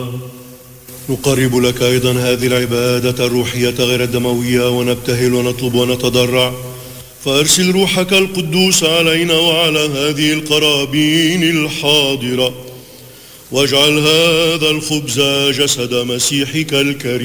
نقرب لك أيضا هذه العبادة الروحية غير الدموية ونبتهل ونطلب ونتضرع، فأرسل روحك القدوس علينا وعلى هذه القرابين الحاضرة، واجعل هذا الخبز جسد مسيحك الكريم